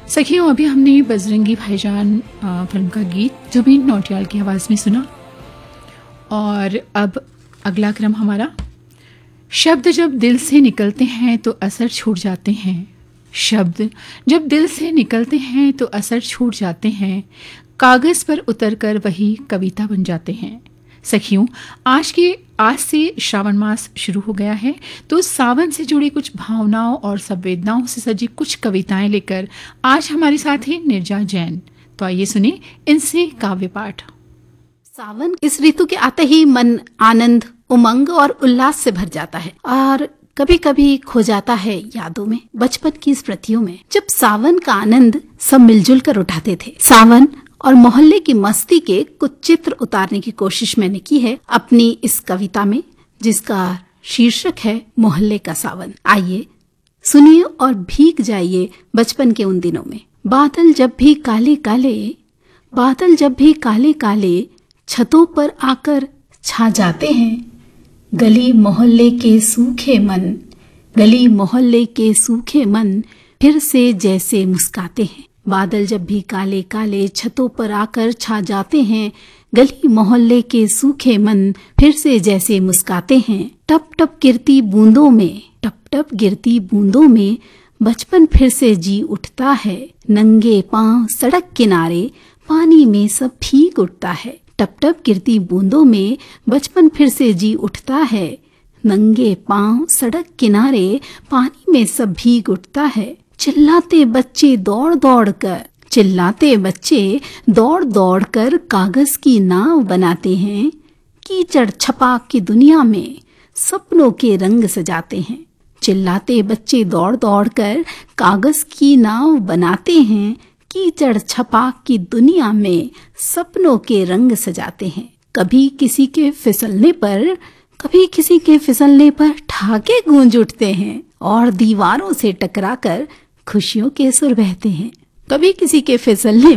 सखियों, अभी हमने बजरंगी भाईजान फिल्म का गीत जुबीन नौटियाल की आवाज़ में सुना। और अब अगला क्रम हमारा, शब्द जब दिल से निकलते हैं तो असर छूट जाते हैं। शब्द जब दिल से निकलते हैं तो असर छूट जाते हैं, कागज़ पर उतरकर वही कविता बन जाते हैं। सखियों, आज से श्रावण मास शुरू हो गया है, तो सावन से जुड़ी कुछ भावनाओं और संवेदनाओं से सजी कुछ कविताएं लेकर आज हमारे साथ हैं निर्जा जैन। तो आइए सुने इनसे काव्य पाठ। सावन इस ऋतु के आते ही मन आनंद, उमंग और उल्लास से भर जाता है और कभी कभी खो जाता है यादों में, बचपन की स्मृतियों में, जब सावन का आनंद सब मिलजुल कर उठाते थे। सावन और मोहल्ले की मस्ती के कुछ चित्र उतारने की कोशिश मैंने की है अपनी इस कविता में, जिसका शीर्षक है मोहल्ले का सावन। आइए सुनिए और भीग जाइए बचपन के उन दिनों में। बादल जब भी काले काले, बादल जब भी काले काले छतों पर आकर छा जाते हैं, गली मोहल्ले के सूखे मन, गली मोहल्ले के सूखे मन फिर से जैसे मुस्काते हैं। बादल जब भी काले काले छतों पर आकर छा जाते हैं, गली मोहल्ले के सूखे मन फिर से जैसे मुस्काते हैं। टप टप गिरती बूंदों में, टप टप गिरती बूंदों में बचपन फिर से जी उठता है। नंगे पांव सड़क किनारे पानी में सब भीग उठता है। टप टप गिरती बूंदों में बचपन फिर से जी उठता है। नंगे पांव सड़क किनारे पानी में सब भीग उठता है। चिल्लाते बच्चे दौड़ दौड़ कर, चिल्लाते बच्चे दौड़ दौड़ कर कागज की नाव बनाते हैं। कीचड़ छपाक की दुनिया में सपनों के रंग सजाते हैं। चिल्लाते बच्चे दौड़ दौड़ कर कागज की नाव बनाते हैं। कीचड़ छपाक की दुनिया में सपनों के रंग सजाते हैं। कभी किसी के फिसलने पर, कभी किसी के फिसलने पर ठहाके गूंज उठते हैं और दीवारों से टकराकर खुशियों के सुर बहते हैं। कभी किसी के फिसलने